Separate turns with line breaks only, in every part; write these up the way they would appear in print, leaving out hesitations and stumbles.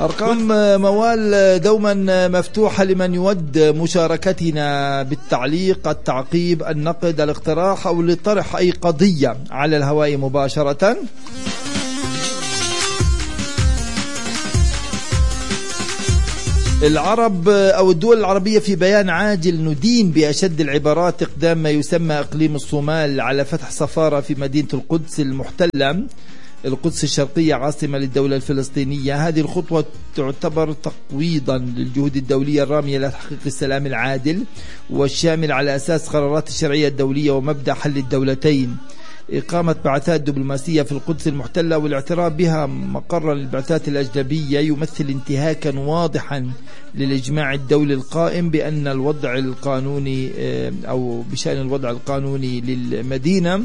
أرقام موال دوما مفتوحة لمن يود مشاركتنا بالتعليق، التعقيب، النقد، الاقتراح أو لطرح أي قضية على الهواء مباشرة. العرب أو الدول العربية في بيان عاجل ندين بأشد العبارات إقدام ما يسمى إقليم الصومال على فتح سفارة في مدينة القدس المحتلة، القدس الشرقية عاصمة للدولة الفلسطينية. هذه الخطوة تعتبر تقويضا للجهود الدولية الرامية لتحقيق السلام العادل والشامل على أساس قرارات الشرعية الدولية ومبدأ حل الدولتين. إقامة بعثات دبلوماسية في القدس المحتلة والاعتراف بها مقرا للبعثات الأجنبية يمثل انتهاكا واضحا للإجماع الدولي القائم بأن الوضع القانوني أو بشأن الوضع القانوني للمدينة.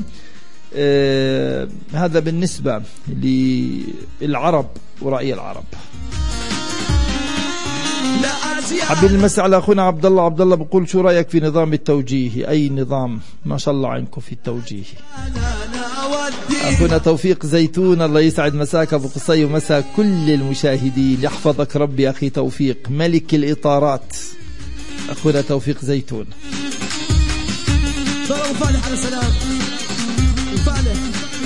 هذا بالنسبة للعرب ورأي العرب. حابين نمسي على أخونا عبد الله بقول شو رأيك في نظام التوجيه؟ أي نظام؟ ما شاء الله عنكم في التوجيه. أخونا توفيق زيتون الله يسعد مساك أبو قصي ومساك كل المشاهدين، يحفظك ربي أخي توفيق ملك الإطارات. أخونا توفيق زيتون
صلوا فالح على سلام الفالح.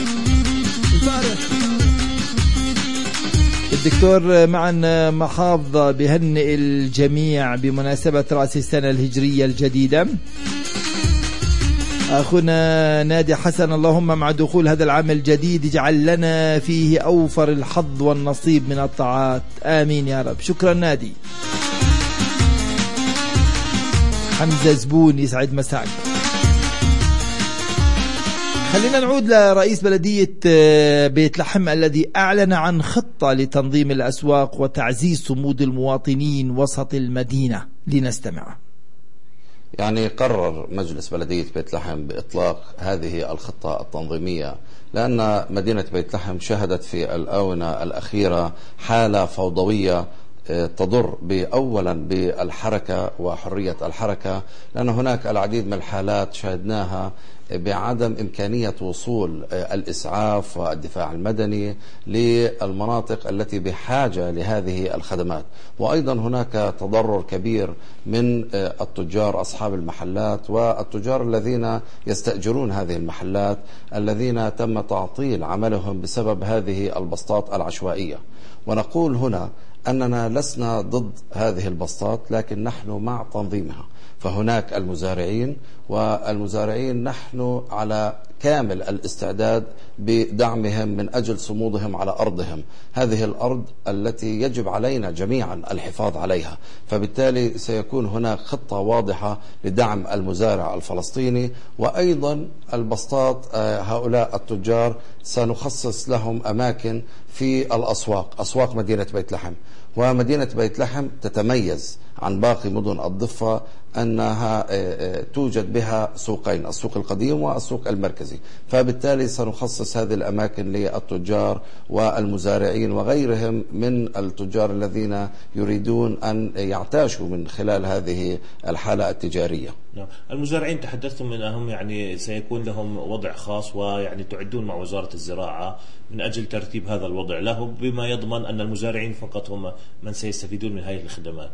الدكتور معا محافظ بهنئ الجميع بمناسبة رأس السنة الهجرية الجديدة. أخونا نادي حسن اللهم مع دخول هذا العام الجديد اجعل لنا فيه أوفر الحظ والنصيب من الطاعات، آمين يا رب. شكرا نادي. حمزة زبون يسعد مساك. خلينا نعود لرئيس بلدية بيت لحم الذي أعلن عن خطة لتنظيم الأسواق وتعزيز صمود المواطنين وسط المدينة، لنستمع.
يعني قرر مجلس بلدية بيت لحم بإطلاق هذه الخطة التنظيمية لأن مدينة بيت لحم شهدت في الآونة الأخيرة حالة فوضوية تضر أولا بالحركة وحرية الحركة، لأن هناك العديد من الحالات شهدناها بعدم إمكانية وصول الإسعاف والدفاع المدني للمناطق التي بحاجة لهذه الخدمات. وأيضا هناك تضرر كبير من التجار أصحاب المحلات والتجار الذين يستأجرون هذه المحلات الذين تم تعطيل عملهم بسبب هذه البسطات العشوائية. ونقول هنا أننا لسنا ضد هذه البسطات، لكن نحن مع تنظيمها. فهناك والمزارعين نحن على كامل الاستعداد بدعمهم من أجل صمودهم على أرضهم. هذه الأرض التي يجب علينا جميعا الحفاظ عليها، فبالتالي سيكون هناك خطة واضحة لدعم المزارع الفلسطيني. وأيضا البسطات هؤلاء التجار سنخصص لهم أماكن في الأسواق، أسواق مدينة بيت لحم. ومدينة بيت لحم تتميز عن باقي مدن الضفة أنها توجد بها سوقين، السوق القديم والسوق المركزي، فبالتالي سنخصص هذه الأماكن للتجار والمزارعين وغيرهم من التجار الذين يريدون أن يعتاشوا من خلال هذه الحالة التجارية.
المزارعين تحدثتم أنهم يعني سيكون لهم وضع خاص، ويعني تعدون مع وزارة الزراعة من أجل ترتيب هذا الوضع له، بما يضمن أن المزارعين فقط هم من سيستفيدون من هذه الخدمات.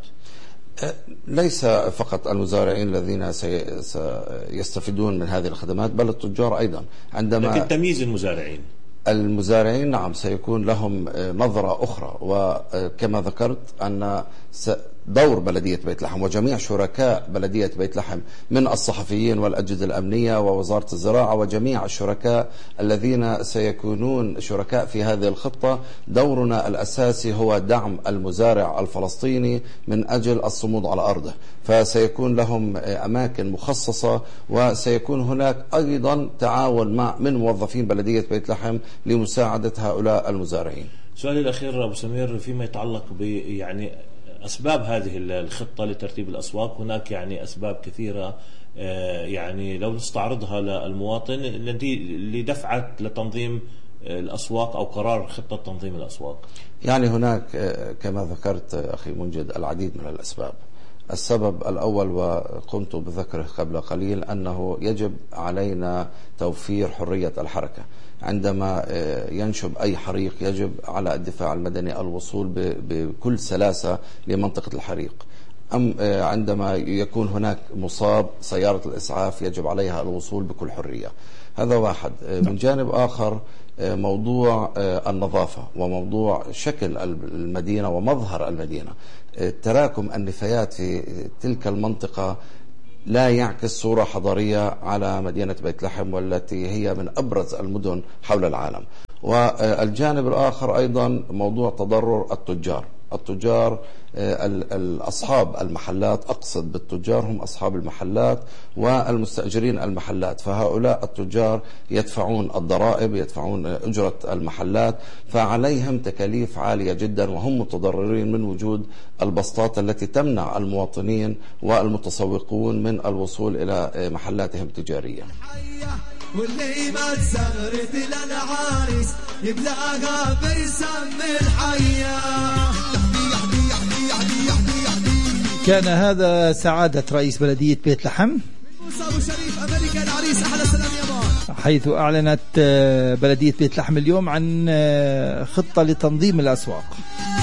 ليس فقط المزارعين الذين سيستفيدون من هذه الخدمات، بل التجار أيضا.
لكن تمييز
المزارعين نعم سيكون لهم نظرة أخرى. وكما ذكرت أن دور بلدية بيت لحم وجميع شركاء بلدية بيت لحم من الصحفيين والأجهزة الأمنية ووزارة الزراعة وجميع الشركاء الذين سيكونون شركاء في هذه الخطة، دورنا الأساسي هو دعم المزارع الفلسطيني من أجل الصمود على أرضه. فسيكون لهم أماكن مخصصة، وسيكون هناك أيضا تعاون من موظفين بلدية بيت لحم لمساعدة هؤلاء المزارعين.
سؤالي الأخير أبو سمير فيما يتعلق يعني أسباب هذه الخطة لترتيب الأسواق. هناك يعني أسباب كثيرة، يعني لو نستعرضها للمواطن اللي دفعت لتنظيم الأسواق أو قرار خطة تنظيم الأسواق.
يعني هناك كما ذكرت أخي منجد العديد من الأسباب. السبب الأول وقمت بذكره قبل قليل أنه يجب علينا توفير حرية الحركة. عندما ينشب أي حريق يجب على الدفاع المدني الوصول بكل سلاسة لمنطقة الحريق. عندما يكون هناك مصاب سيارة الإسعاف يجب عليها الوصول بكل حرية. هذا واحد. من جانب آخر موضوع النظافة وموضوع شكل المدينة ومظهر المدينة. تراكم النفايات في تلك المنطقة لا يعكس صورة حضارية على مدينة بيت لحم والتي هي من أبرز المدن حول العالم. والجانب الآخر أيضا موضوع تضرر التجار أصحاب المحلات، أقصد بالتجار هم أصحاب المحلات والمستأجرين المحلات، فهؤلاء التجار يدفعون الضرائب، يدفعون أجرة المحلات، فعليهم تكاليف عالية جدا وهم متضررين من وجود البسطات التي تمنع المواطنين والمتسوقون من الوصول إلى محلاتهم التجارية.
واللي ما تسهرت للعريس يبلاغا بيسمي الحية.
كان هذا سعادة رئيس بلدية بيت لحم
موسى شريف أمريكا العريس. أحلى سلام يابان.
حيث أعلنت بلدية بيت لحم اليوم عن خطة لتنظيم الأسواق.